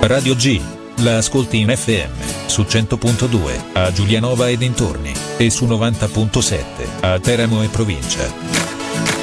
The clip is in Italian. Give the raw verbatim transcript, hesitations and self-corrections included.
Radio G. La ascolti in F M, su cento punto due, a Giulianova e dintorni, e su novanta punto sette, a Teramo e provincia.